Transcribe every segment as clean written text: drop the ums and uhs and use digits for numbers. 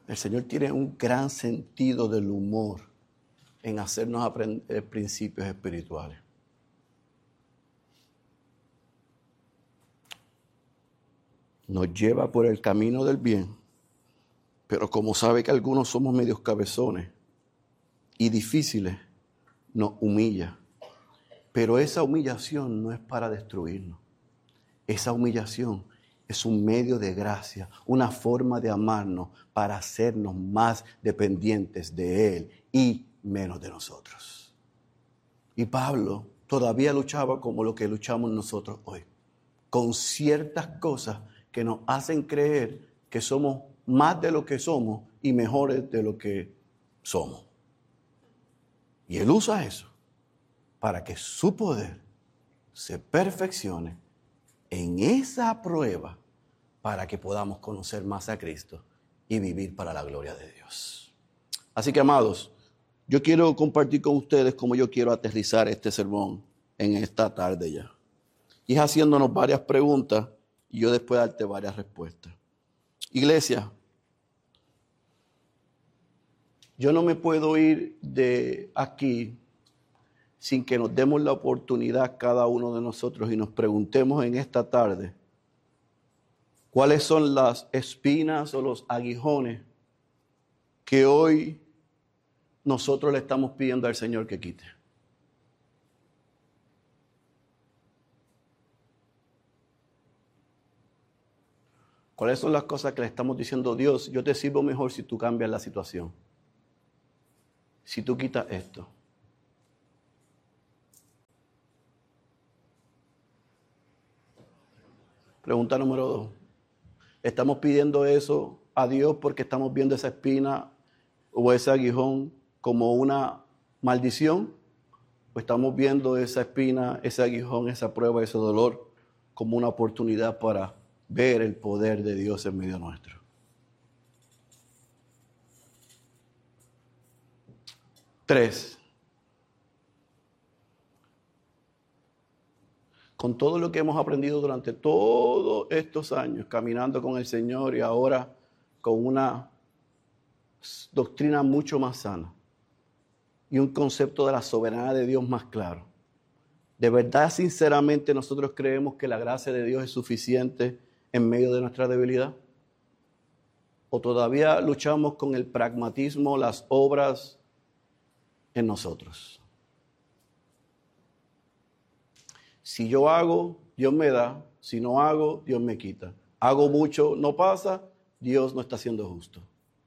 El Señor tiene un gran sentido del humor en hacernos aprender principios espirituales. Nos lleva por el camino del bien, pero como sabe que algunos somos medios cabezones y difíciles, nos humilla. Pero esa humillación no es para destruirnos. Esa humillación es un medio de gracia, una forma de amarnos para hacernos más dependientes de Él y menos de nosotros. Y Pablo todavía luchaba como lo que luchamos nosotros hoy, con ciertas cosas que nos hacen creer que somos más de lo que somos y mejores de lo que somos. Y Él usa eso para que su poder se perfeccione en esa prueba para que podamos conocer más a Cristo y vivir para la gloria de Dios. Así que, amados, yo quiero compartir con ustedes cómo yo quiero aterrizar este sermón en esta tarde ya. Y es haciéndonos varias preguntas y yo después darte varias respuestas. Iglesia, yo no me puedo ir de aquí sin que nos demos la oportunidad cada uno de nosotros y nos preguntemos en esta tarde cuáles son las espinas o los aguijones que hoy nosotros le estamos pidiendo al Señor que quite. ¿Cuáles son las cosas que le estamos diciendo? Dios, yo te sirvo mejor si tú cambias la situación, si tú quitas esto? Pregunta número 2. ¿Estamos pidiendo eso a Dios porque estamos viendo esa espina o ese aguijón como una maldición? ¿O estamos viendo esa espina, ese aguijón, esa prueba, ese dolor como una oportunidad para ver el poder de Dios en medio nuestro? Tres. Con todo lo que hemos aprendido durante todos estos años, caminando con el Señor y ahora con una doctrina mucho más sana y un concepto de la soberanía de Dios más claro, ¿de verdad, sinceramente, nosotros creemos que la gracia de Dios es suficiente en medio de nuestra debilidad? ¿O todavía luchamos con el pragmatismo, las obras en nosotros? Si yo hago, Dios me da. Si no hago, Dios me quita. Hago mucho, no pasa, Dios no está siendo justo.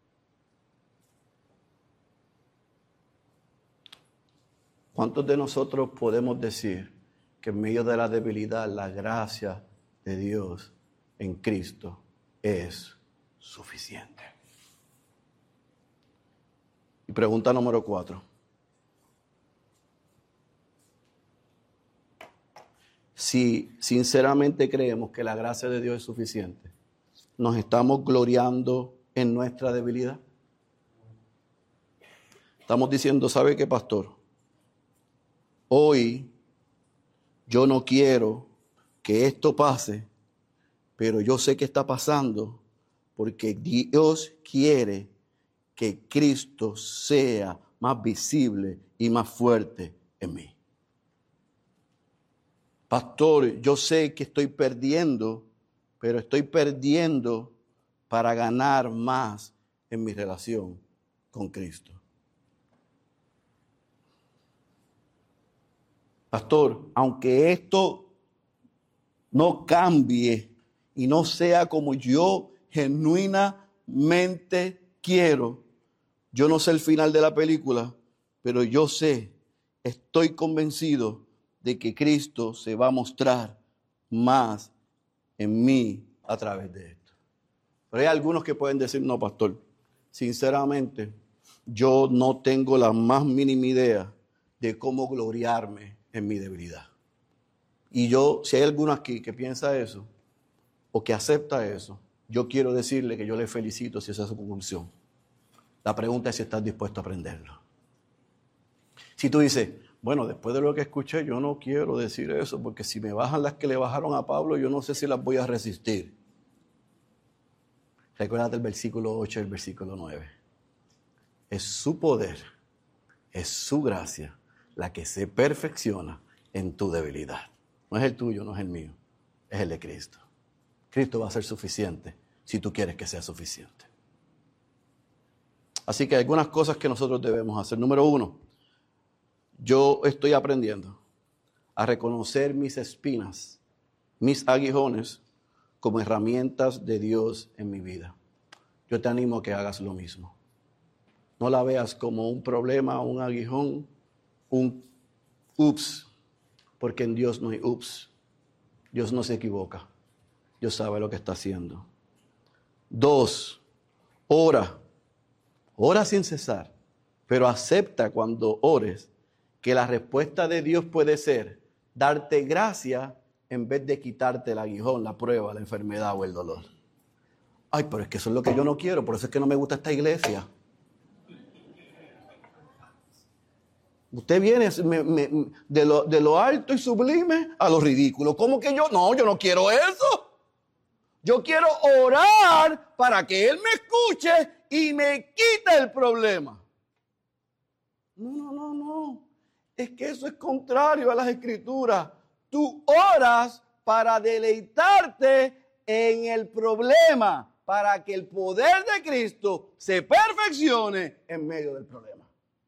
¿Cuántos de nosotros podemos decir que en medio de la debilidad la gracia de Dios en Cristo es suficiente? Y pregunta número 4. Si sinceramente creemos que la gracia de Dios es suficiente, ¿nos estamos gloriando en nuestra debilidad? Estamos diciendo, ¿sabe qué, pastor? Hoy yo no quiero que esto pase, pero yo sé que está pasando porque Dios quiere que Cristo sea más visible y más fuerte en mí. Pastor, yo sé que estoy perdiendo, pero estoy perdiendo para ganar más en mi relación con Cristo. Pastor, aunque esto no cambie y no sea como yo genuinamente quiero, yo no sé el final de la película, pero yo sé, estoy convencido de que Cristo se va a mostrar más en mí a través de esto. Pero hay algunos que pueden decir, no, pastor, sinceramente, yo no tengo la más mínima idea de cómo gloriarme en mi debilidad. Y yo, si hay alguno aquí que piensa eso, o que acepta eso, yo quiero decirle que yo le felicito si esa es su conclusión. La pregunta es si estás dispuesto a aprenderlo. Si tú dices, bueno, después de lo que escuché, yo no quiero decir eso, porque si me bajan las que le bajaron a Pablo, yo no sé si las voy a resistir. Recuérdate el versículo 8 y el versículo 9. Es su poder, es su gracia la que se perfecciona en tu debilidad. No es el tuyo, no es el mío, es el de Cristo. Cristo va a ser suficiente si tú quieres que sea suficiente. Así que hay algunas cosas que nosotros debemos hacer. Número 1, yo estoy aprendiendo a reconocer mis espinas, mis aguijones, como herramientas de Dios en mi vida. Yo te animo a que hagas lo mismo. No la veas como un problema, un aguijón, un ups, porque en Dios no hay ups. Dios no se equivoca. Dios sabe lo que está haciendo. 2, ora sin cesar, pero acepta cuando ores que la respuesta de Dios puede ser darte gracia en vez de quitarte el aguijón, la prueba, la enfermedad o el dolor. Ay, pero es que eso es lo que yo no quiero, por eso es que no me gusta esta iglesia. Usted viene de lo alto y sublime a lo ridículo. ¿Cómo que yo? No, yo no quiero eso. Yo quiero orar para que Él me escuche y me quite el problema. No. Es que eso es contrario a las Escrituras. Tú oras para deleitarte en el problema, para que el poder de Cristo se perfeccione en medio del problema.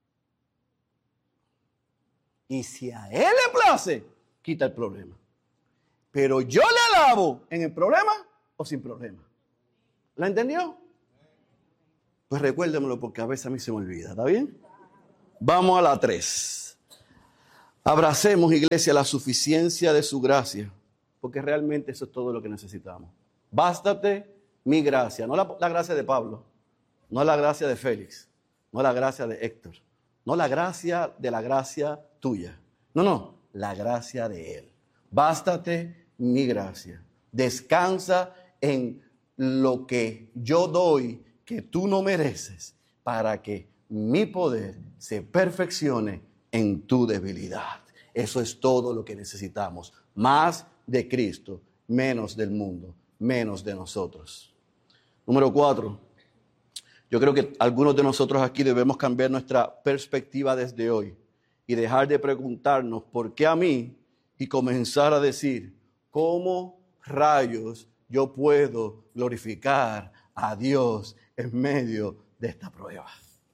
Y si a Él le place, quita el problema. Pero yo le alabo en el problema o sin problema. ¿La entendió? Pues recuérdemelo porque a veces a mí se me olvida, ¿está bien? Vamos a la 3. Abracemos, iglesia, la suficiencia de su gracia, porque realmente eso es todo lo que necesitamos. Bástate mi gracia, no la gracia de Pablo, no la gracia de Félix, no la gracia de Héctor, no la gracia de la gracia tuya, no, la gracia de Él. Bástate mi gracia, descansa en lo que yo doy, que tú no mereces, para que mi poder se perfeccione en tu debilidad. Eso es todo lo que necesitamos. Más de Cristo, menos del mundo, menos de nosotros. Número 4. Yo creo que algunos de nosotros aquí debemos cambiar nuestra perspectiva desde hoy y dejar de preguntarnos ¿por qué a mí? Y comenzar a decir ¿cómo rayos yo puedo glorificar a Dios en medio de esta prueba?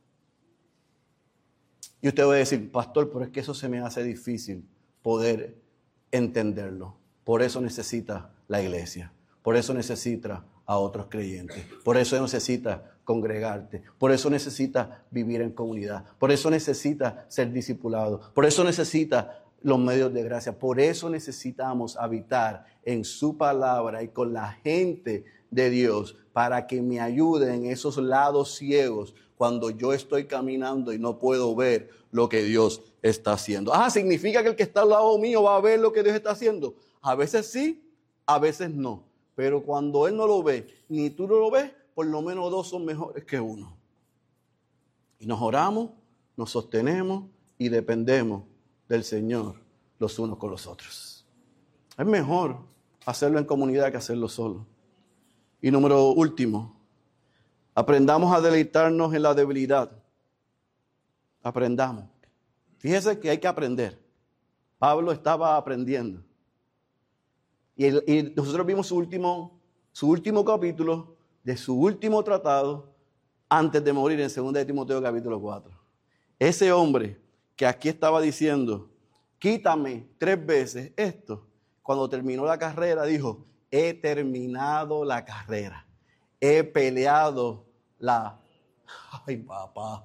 Y usted va a decir, pastor, pero es que eso se me hace difícil poder entenderlo. Por eso necesita la iglesia. Por eso necesita a otros creyentes. Por eso necesita congregarte. Por eso necesita vivir en comunidad. Por eso necesita ser discipulado. Por eso necesita los medios de gracia. Por eso necesitamos habitar en su palabra y con la gente de Dios para que me ayude en esos lados ciegos cuando yo estoy caminando y no puedo ver lo que Dios está haciendo. ¿Significa que el que está al lado mío va a ver lo que Dios está haciendo? A veces sí, a veces no. Pero cuando Él no lo ve, ni tú no lo ves, por lo menos 2 son mejores que 1. Y nos oramos, nos sostenemos y dependemos del Señor los unos con los otros. Es mejor hacerlo en comunidad que hacerlo solo. Y número último, aprendamos a deleitarnos en la debilidad. Aprendamos. Fíjese que hay que aprender. Pablo estaba aprendiendo. Y nosotros vimos su último capítulo de su último tratado antes de morir en 2 de Timoteo capítulo 4. Ese hombre que aquí estaba diciendo, quítame 3 veces esto, cuando terminó la carrera dijo, he terminado la carrera, he peleado la... Ay, papá.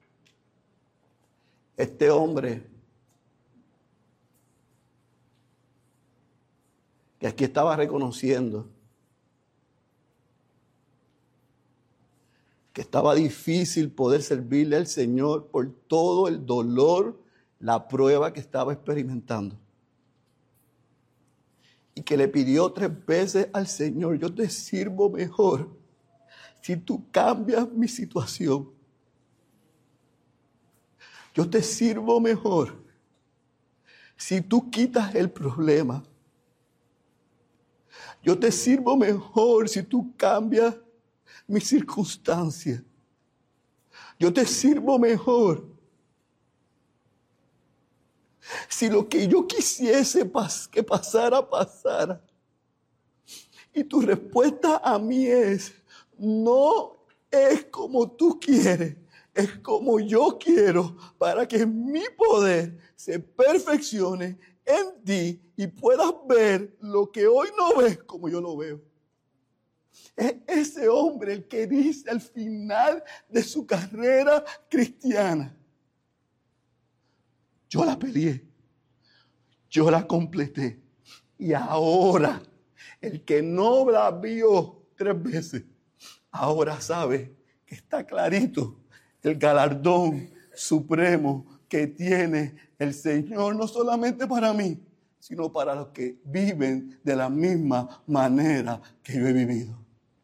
Este hombre que aquí estaba reconociendo que estaba difícil poder servirle al Señor por todo el dolor, la prueba que estaba experimentando. Y que le pidió 3 veces al Señor, yo te sirvo mejor si tú cambias mi situación. Yo te sirvo mejor si tú quitas el problema. Yo te sirvo mejor si tú cambias mis circunstancias. Yo te sirvo mejor. Si lo que yo quisiese que pasara, pasara. Y tu respuesta a mí es, no es como tú quieres, es como yo quiero, para que mi poder se perfeccione en ti y puedas ver lo que hoy no ves como yo lo veo. Es ese hombre el que dice al final de su carrera cristiana, yo la peleé, yo la completé y ahora el que no la vio 3 veces, ahora sabe que está clarito el galardón supremo que tiene el Señor, no solamente para mí, sino para los que viven de la misma manera que yo he vivido.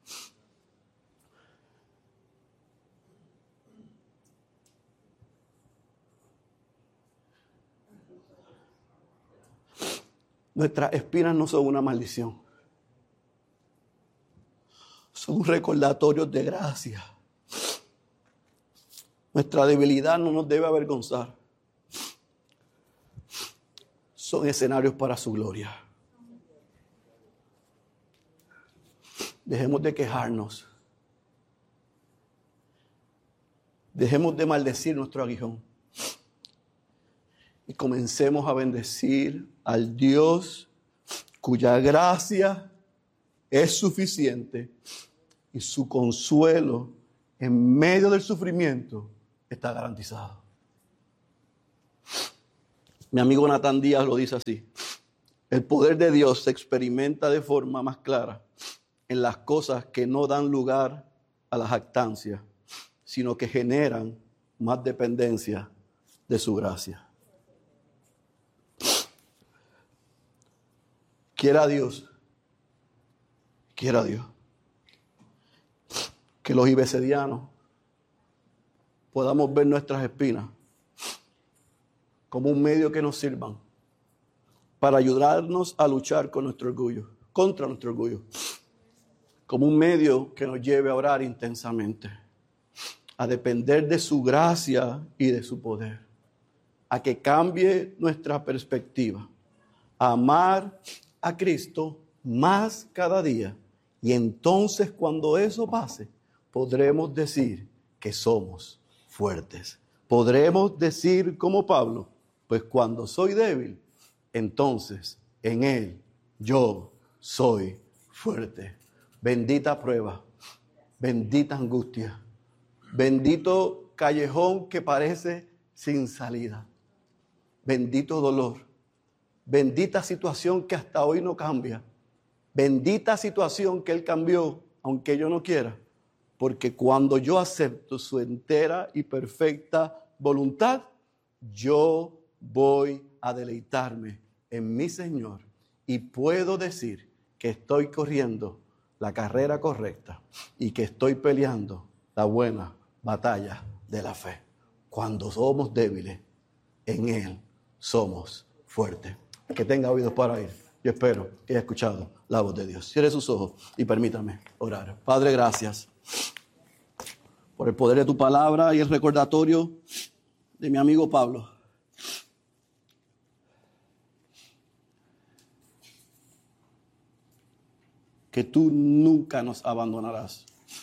Nuestras espinas no son una maldición. Son recordatorios de gracia. Nuestra debilidad no nos debe avergonzar. Son escenarios para su gloria. Dejemos de quejarnos. Dejemos de maldecir nuestro aguijón. Y comencemos a bendecir al Dios cuya gracia es suficiente y su consuelo en medio del sufrimiento está garantizado. Mi amigo Natán Díaz lo dice así: el poder de Dios se experimenta de forma más clara en las cosas que no dan lugar a la jactancia, sino que generan más dependencia de su gracia. Quiera Dios que los ibecedianos podamos ver nuestras espinas como un medio que nos sirvan para ayudarnos a luchar con nuestro orgullo, contra nuestro orgullo, como un medio que nos lleve a orar intensamente, a depender de su gracia y de su poder, a que cambie nuestra perspectiva, a amar a Cristo más cada día, y entonces cuando eso pase podremos decir que somos fuertes. Podremos decir como Pablo, pues cuando soy débil, entonces en Él yo soy fuerte. Bendita prueba, bendita angustia, bendito callejón que parece sin salida, bendito dolor, bendita situación que hasta hoy no cambia, bendita situación que Él cambió aunque yo no quiera, porque cuando yo acepto su entera y perfecta voluntad, yo voy a deleitarme en mi Señor y puedo decir que estoy corriendo la carrera correcta y que estoy peleando la buena batalla de la fe. Cuando somos débiles, en Él somos fuertes. Que tenga oídos para oír. Yo espero que haya escuchado la voz de Dios. Cierre sus ojos y permítame orar. Padre, gracias por el poder de tu palabra y el recordatorio de mi amigo Pablo. Que tú nunca nos abandonarás.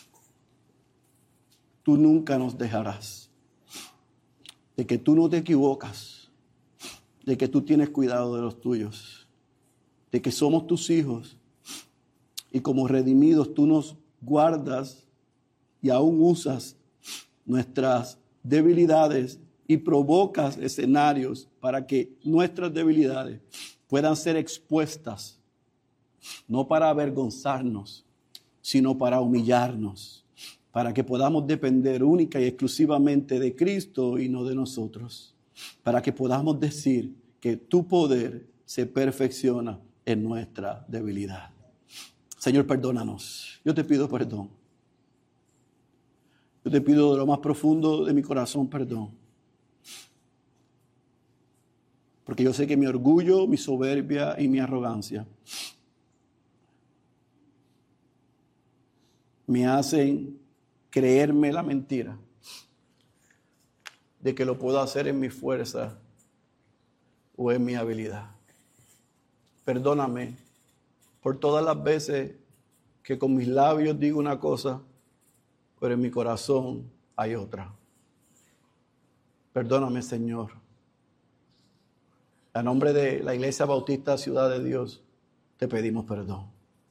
Tú nunca nos dejarás. De que tú no te equivocas. De que tú tienes cuidado de los tuyos. De que somos tus hijos. Y como redimidos tú nos guardas y aún usas nuestras debilidades y provocas escenarios para que nuestras debilidades puedan ser expuestas, no para avergonzarnos, sino para humillarnos, para que podamos depender única y exclusivamente de Cristo y no de nosotros, para que podamos decir que tu poder se perfecciona en nuestra debilidad. Señor, perdónanos. Yo te pido perdón. Yo te pido de lo más profundo de mi corazón perdón. Porque yo sé que mi orgullo, mi soberbia y mi arrogancia me hacen creerme la mentira de que lo puedo hacer en mi fuerza o en mi habilidad. Perdóname por todas las veces que con mis labios digo una cosa, pero en mi corazón hay otra. Perdóname, Señor. A nombre de la Iglesia Bautista Ciudad de Dios, te pedimos perdón.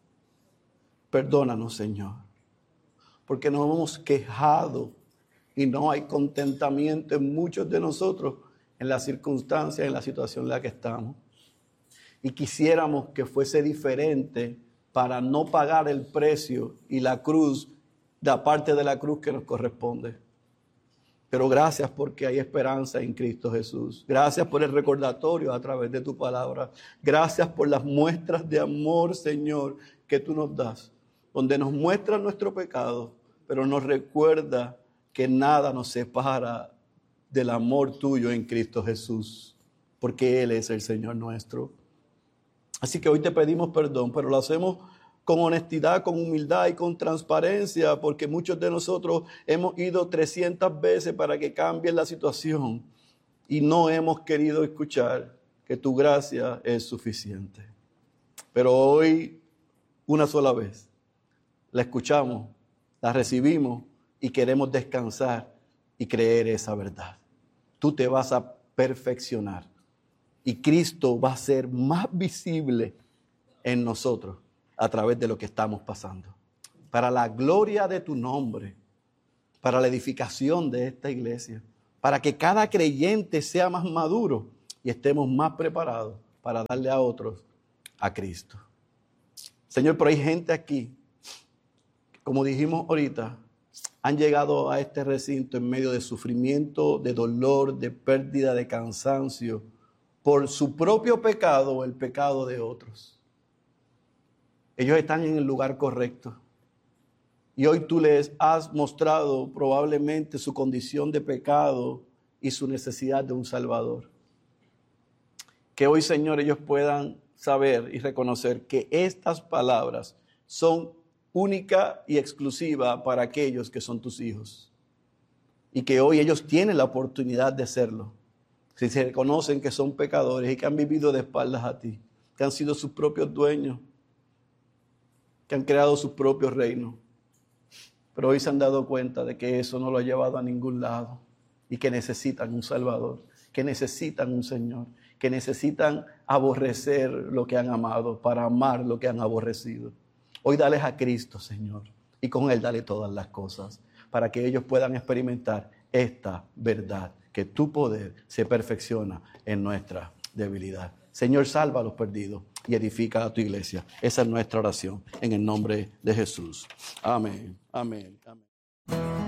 Perdónanos, Señor, porque nos hemos quejado y no hay contentamiento en muchos de nosotros en las circunstancias, en la situación en la que estamos. Y quisiéramos que fuese diferente para no pagar el precio y la cruz, la parte de la cruz que nos corresponde. Pero gracias porque hay esperanza en Cristo Jesús. Gracias por el recordatorio a través de tu palabra. Gracias por las muestras de amor, Señor, que tú nos das, donde nos muestra nuestro pecado, pero nos recuerda que nada nos separa del amor tuyo en Cristo Jesús, porque Él es el Señor nuestro. Así que hoy te pedimos perdón, pero lo hacemos con honestidad, con humildad y con transparencia, porque muchos de nosotros hemos ido 300 veces para que cambie la situación y no hemos querido escuchar que tu gracia es suficiente. Pero hoy, una sola vez, la escuchamos, la recibimos y queremos descansar y creer esa verdad. Tú te vas a perfeccionar y Cristo va a ser más visible en nosotros a través de lo que estamos pasando. Para la gloria de tu nombre, para la edificación de esta iglesia, para que cada creyente sea más maduro y estemos más preparados para darle a otros a Cristo. Señor, pero hay gente aquí, como dijimos ahorita, han llegado a este recinto en medio de sufrimiento, de dolor, de pérdida, de cansancio, por su propio pecado o el pecado de otros. Ellos están en el lugar correcto. Y hoy tú les has mostrado probablemente su condición de pecado y su necesidad de un Salvador. Que hoy, Señor, ellos puedan saber y reconocer que estas palabras son única y exclusiva para aquellos que son tus hijos. Y que hoy ellos tienen la oportunidad de serlo. Si se reconocen que son pecadores y que han vivido de espaldas a ti, que han sido sus propios dueños, que han creado sus propios reinos. Pero hoy se han dado cuenta de que eso no lo ha llevado a ningún lado y que necesitan un Salvador, que necesitan un Señor, que necesitan aborrecer lo que han amado para amar lo que han aborrecido. Hoy dales a Cristo, Señor, y con Él dale todas las cosas, para que ellos puedan experimentar esta verdad, que tu poder se perfecciona en nuestra debilidad. Señor, salva a los perdidos y edifica a tu iglesia. Esa es nuestra oración, en el nombre de Jesús. Amén, amén, amén.